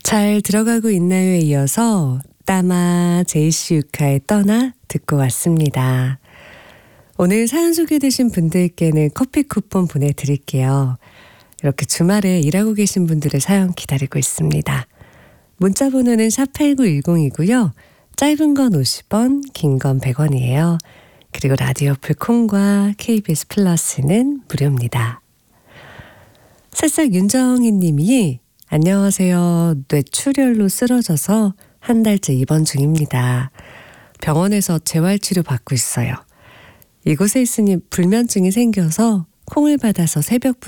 잘 들어가고 있나요에 이어서 따마 제이씨 유카의 떠나 듣고 왔습니다. 오늘 사연 소개되신 분들께는 커피 쿠폰 보내드릴게요. 이렇게 주말에 일하고 계신 분들의 사연 기다리고 있습니다. 문자 번호는 샵8910이고요. 짧은 건 50원, 긴 건 100원이에요. 그리고 라디오 풀콩과 KBS 플러스는 무료입니다. 새싹 윤정희 님이 안녕하세요. 뇌출혈로 쓰러져서 한 달째 입원 중입니다. 병원에서 재활치료 받고 있어요. 이곳에 있으니 불면증이 생겨서 콩을 받아서 새벽부터